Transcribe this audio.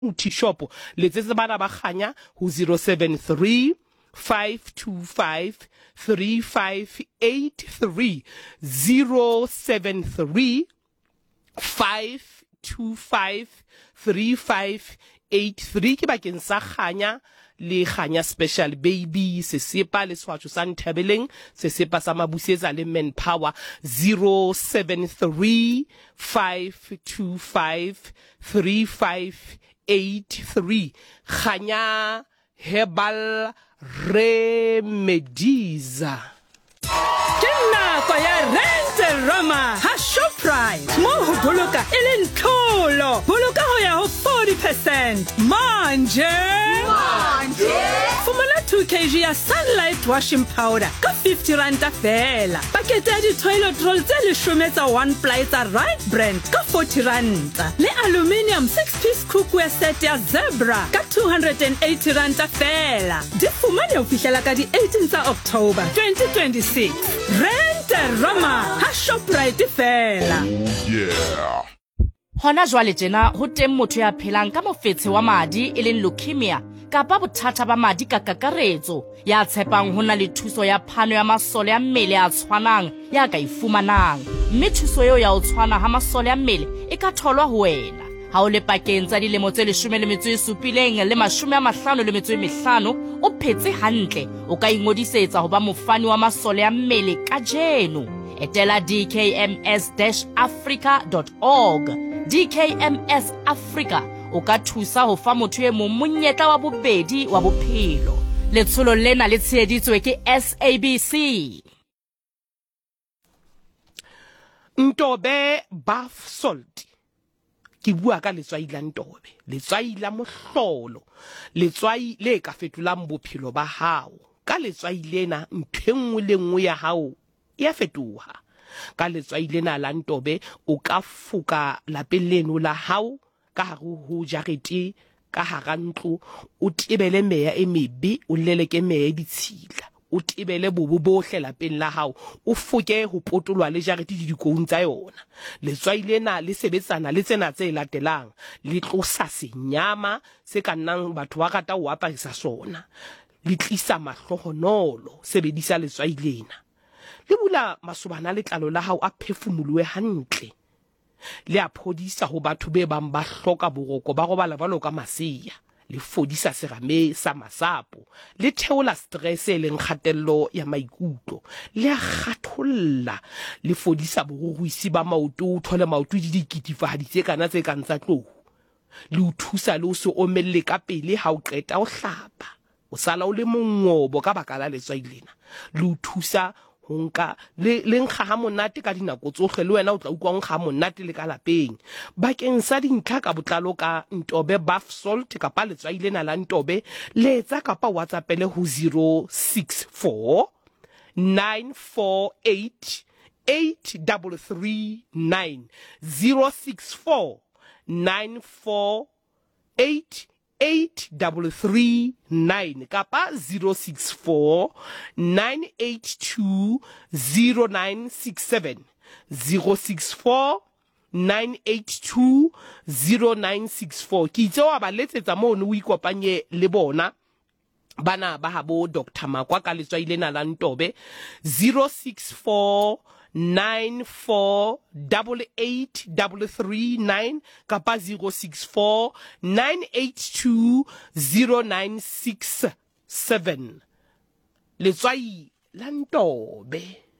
T-shop letsetse bana ba kganya ho 073 525 3583 073 525 3583 ke bakeng sa kganya le kganya special baby sesepa le swatcho sa Nthabeleng sesepa sa Mabusetsa le Manpower 073 525 3583 kganya herbal remedies. Kwa ya Rent Rama ha Shoprite mo ho boloka eleng tlholo boloka ho ya ho 40% manje fumana 2 kg ya Sunlight washing powder ka 50 rand fela pakete ya di toilet roll tse 10 tsa one ply tsa right brand ka 40 rand le aluminium 6-piece cookware set ya Zebra ka 280 rand fela di fumane ho fihlela ka di 18 tsa October 2026 Rent Rama ha Shoprite fela. Yeah. Hona jwale tjena ho teng motho ya phelang ka mofetshe wa madi e leng leukemia kapa bothata ba madi ka kakaretso ya tshepang hona le thuso ya phano ya masole ya mmele a tshwanang ya ka ifumanang mme thuso eo ya ho tshwana ha masole ya mmele e ka tholwa ho wena ha o le pakeng tsa dilemo tse 17 le 55 o phetse hantle o ka ingodisetsa ho ba mofani wa masole ya mmele ka jeno etela dkms-africa.org DKMS Africa o ka thusa ho fa motho e mong monyetla wa bobedi wa bophelo letsholo lena le tsheditswe ke SABC. Ntobe bath salt ke bua ka letswai la Ntobe letswai la mohlolo letswai le ka fetolang bophelo ba hao ka letswai lena nthengwe le nngwe ya hao ya fetoha ka letswai lena la Ntobe o ka fuka lapeng leno la hao ka hare ho jarete ka hara ntlo o tebele meya e mebe o leleke meya ditshila o tebele bobo bohle lapeng la hao o foke ho potolwa le jarete di dikoung tsa yona letswai lena le sebetsana le tsena tse latelang le tlosa senyama se ka nnang batho ba rata ho apesa sona le tlisa mahlohonolo sebedisa letswai lena le bula masobana letlalo la hao a phefumolohe hantle le a phodisa ho batho be bang ba hloka boroko ba robala ba loka maseya le fodisa serame sa masapo le theola stress le nkgatello ya maikutlo le a kgatholla le fodisa boruruisi ba maoto o thole maoto di dikitifadi tse kana tse ka ntsa tlou le o thusa le o se omelle ka pele ha o qeta o hlapa o sala o le mongobo ka baka la letswai lena le o thusa honka le nkga ha monate ka dinako tsohle le wena o tla utlwa nkga monate le ka lapeng bakeng sa dintlha ka botlalo ka Ntobe bath salt kapa letswai lena la Ntobe letsa kapa WhatsApp le ho 064 948 8339 064 948 8339 kapa 064 982 0967 064 982 0964 ke itse wa ba letsetsa mo no o ikopanye le bona bana ba habo Dr. Makwa ka letswai lena la Ntobe 064 948839 kapa 064 982 0967 letswai la Ntobe.